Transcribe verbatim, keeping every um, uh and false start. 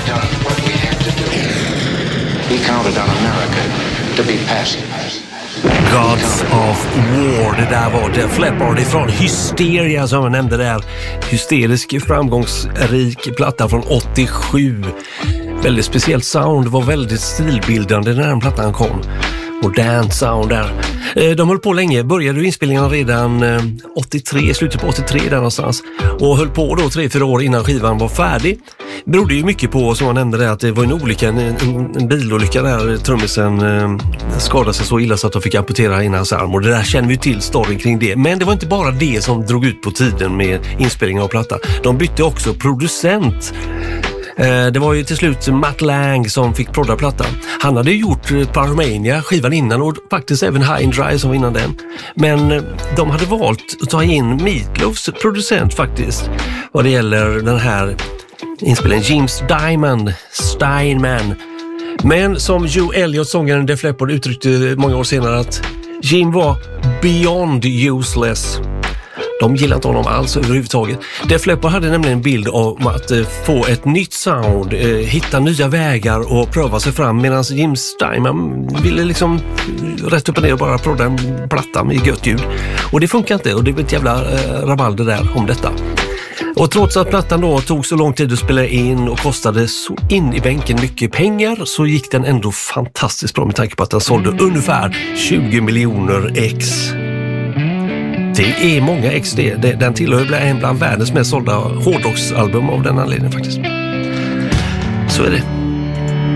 done what we had to do. We counted on America to be passive. Gods of War, det där var Def Leppard ifrån Hysteria som jag nämnde där. Hysterisk, framgångsrik platta från åttiosju. Väldigt speciellt sound, var väldigt stilbildande när den plattan kom. Modernt sound där. De höll på länge, började inspelningen redan åttiotre, slutet på åttiotre där någonstans. Och höll på då tre, fyra år innan skivan var färdig. Det berodde ju mycket på, som jag nämnde det, att det var en olycka, en, en, en bilolycka där trummisen eh, skadade sig så illa så att de fick amputera in hans arm. Och det där känner vi till storyn kring det. Men det var inte bara det som drog ut på tiden med inspelningen av plattan. De bytte också producent. Det var ju till slut Matt Lang som fick prodda plattan. Han hade gjort Pyromania skivan innan och faktiskt även High and Dry som var innan den. Men de hade valt att ta in Meatloafs producent faktiskt vad det gäller den här inspelningen. James Diamond Steinman. Men som Joe Elliott, sångaren Def Leppard, uttryckte många år senare att Jim var beyond useless. De gillade inte honom alls överhuvudtaget. Def Leppard hade nämligen en bild om att eh, få ett nytt sound, eh, hitta nya vägar och pröva sig fram, medan Jim Steinman ville liksom rätt upp och ner och bara prodda en platta med gött ljud. Och det funkar inte, och det blev ett jävla eh, rabalder där om detta. Och trots att plattan då tog så lång tid att spela in och kostade så in i bänken mycket pengar, så gick den ändå fantastiskt bra med tanke på att den sålde ungefär tjugo miljoner ex. Det är många ex det. Den tillhör en bland världens mest sålda hårdrocksalbum av den anledningen faktiskt. Så är det.